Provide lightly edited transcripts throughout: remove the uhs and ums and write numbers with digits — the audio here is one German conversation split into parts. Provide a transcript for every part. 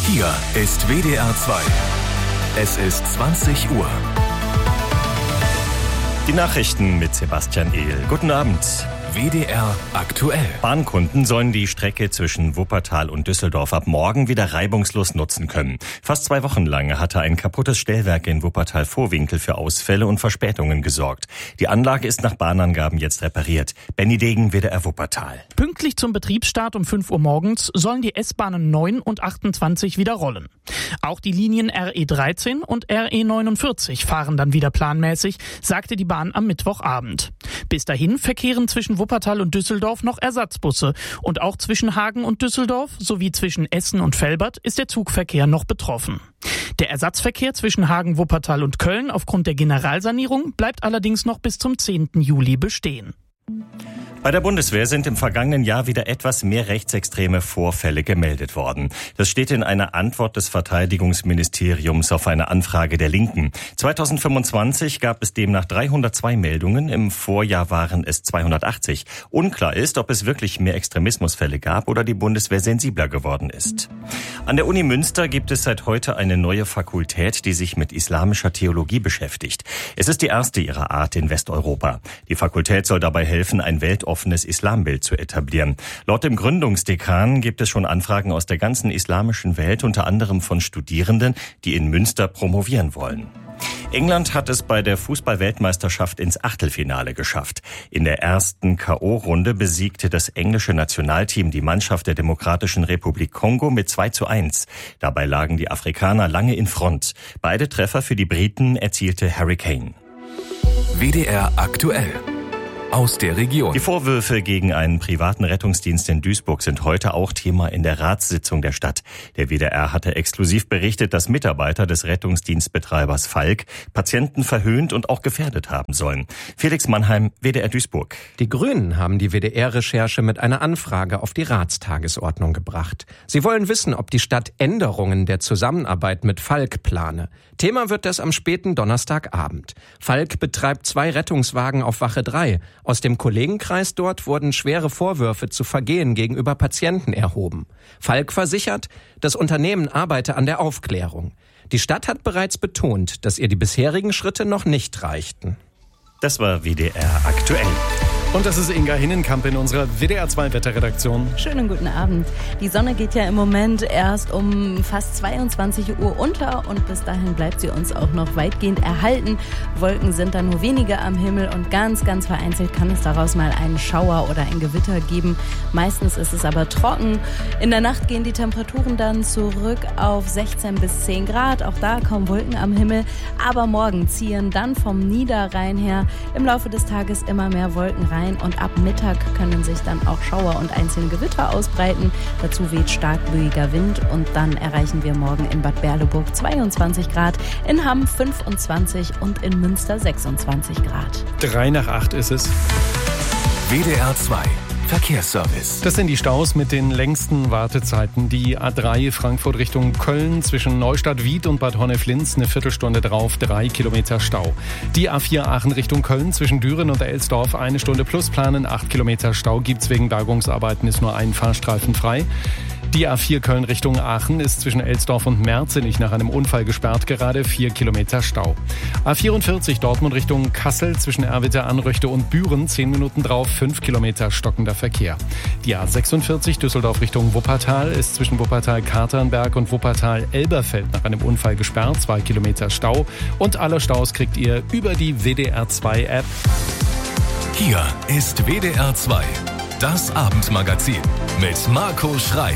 Hier ist WDR 2. Es ist 20 Uhr. Die Nachrichten mit Sebastian Ehl. Guten Abend. WDR aktuell. Bahnkunden sollen die Strecke zwischen Wuppertal und Düsseldorf ab morgen wieder reibungslos nutzen können. Fast 2 Wochen lang hatte ein kaputtes Stellwerk in Wuppertal-Vohwinkel für Ausfälle und Verspätungen gesorgt. Die Anlage ist nach Bahnangaben jetzt repariert. Benny Degen, WDR Wuppertal. Pünktlich zum Betriebsstart um 5 Uhr morgens sollen die S-Bahnen 9 und 28 wieder rollen. Auch die Linien RE13 und RE49 fahren dann wieder planmäßig, sagte die Bahn am Mittwochabend. Bis dahin verkehren zwischen Wuppertal und Düsseldorf noch Ersatzbusse. Und auch zwischen Hagen und Düsseldorf sowie zwischen Essen und Velbert ist der Zugverkehr noch betroffen. Der Ersatzverkehr zwischen Hagen, Wuppertal und Köln aufgrund der Generalsanierung bleibt allerdings noch bis zum 10. Juli bestehen. Bei der Bundeswehr sind im vergangenen Jahr wieder etwas mehr rechtsextreme Vorfälle gemeldet worden. Das steht in einer Antwort des Verteidigungsministeriums auf eine Anfrage der Linken. 2025 gab es demnach 302 Meldungen, im Vorjahr waren es 280. Unklar ist, ob es wirklich mehr Extremismusfälle gab oder die Bundeswehr sensibler geworden ist. An der Uni Münster gibt es seit heute eine neue Fakultät, die sich mit islamischer Theologie beschäftigt. Es ist die erste ihrer Art in Westeuropa. Die Fakultät soll dabei helfen, ein weltoffenes Islambild zu etablieren. Laut dem Gründungsdekan gibt es schon Anfragen aus der ganzen islamischen Welt, unter anderem von Studierenden, die in Münster promovieren wollen. England hat es bei der Fußball-Weltmeisterschaft ins Achtelfinale geschafft. In der ersten K.O.-Runde besiegte das englische Nationalteam die Mannschaft der Demokratischen Republik Kongo mit 2:1. Dabei lagen die Afrikaner lange in Front. Beide Treffer für die Briten erzielte Harry Kane. WDR aktuell. Aus der Region. Die Vorwürfe gegen einen privaten Rettungsdienst in Duisburg sind heute auch Thema in der Ratssitzung der Stadt. Der WDR hatte exklusiv berichtet, dass Mitarbeiter des Rettungsdienstbetreibers Falk Patienten verhöhnt und auch gefährdet haben sollen. Felix Mannheim, WDR Duisburg. Die Grünen haben die WDR-Recherche mit einer Anfrage auf die Ratstagesordnung gebracht. Sie wollen wissen, ob die Stadt Änderungen der Zusammenarbeit mit Falk plane. Thema wird das am späten Donnerstagabend. Falk betreibt 2 Rettungswagen auf Wache 3. Aus dem Kollegenkreis dort wurden schwere Vorwürfe zu Vergehen gegenüber Patienten erhoben. Falk versichert, das Unternehmen arbeite an der Aufklärung. Die Stadt hat bereits betont, dass ihr die bisherigen Schritte noch nicht reichten. Das war WDR aktuell. Und das ist Inga Hinnenkamp in unserer WDR 2 Wetterredaktion. Schönen guten Abend. Die Sonne geht ja im Moment erst um fast 22 Uhr unter und bis dahin bleibt sie uns auch noch weitgehend erhalten. Wolken sind da nur wenige am Himmel und ganz, ganz vereinzelt kann es daraus mal einen Schauer oder ein Gewitter geben. Meistens ist es aber trocken. In der Nacht gehen die Temperaturen dann zurück auf 16 bis 10 Grad. Auch da kaum Wolken am Himmel. Aber morgen ziehen dann vom Niederrhein her im Laufe des Tages immer mehr Wolken rein. Und ab Mittag können sich dann auch Schauer und einzelne Gewitter ausbreiten. Dazu weht stark böiger Wind und dann erreichen wir morgen in Bad Berleburg 22 Grad, in Hamm 25 und in Münster 26 Grad. 7:03 ist es. WDR 2. Verkehrsservice. Das sind die Staus mit den längsten Wartezeiten. Die A3 Frankfurt Richtung Köln zwischen Neustadt-Wied und Bad Honnef-Linz eine Viertelstunde drauf, 3 Kilometer Stau. Die A4 Aachen Richtung Köln zwischen Düren und Elsdorf 1 Stunde plus planen, 8 Kilometer Stau gibt's wegen Bergungsarbeiten, ist nur ein Fahrstreifen frei. Die A4 Köln Richtung Aachen ist zwischen Elsdorf und Merzenich nach einem Unfall gesperrt, gerade 4 Kilometer Stau. A44 Dortmund Richtung Kassel zwischen Erwitte, Anröchte und Büren 10 Minuten drauf, 5 Kilometer stockender Verkehr. Die A46 Düsseldorf Richtung Wuppertal ist zwischen Wuppertal-Katernberg und Wuppertal-Elberfeld nach einem Unfall gesperrt, 2 Kilometer Stau. Und alle Staus kriegt ihr über die WDR 2 App. Hier ist WDR 2. Das Abendmagazin mit Marco Schreil.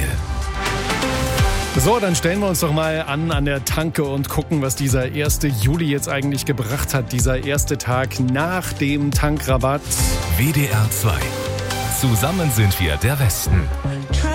So, dann stellen wir uns doch mal an der Tanke und gucken, was dieser 1. Juli jetzt eigentlich gebracht hat. Dieser erste Tag nach dem Tankrabatt. WDR 2. Zusammen sind wir der Westen.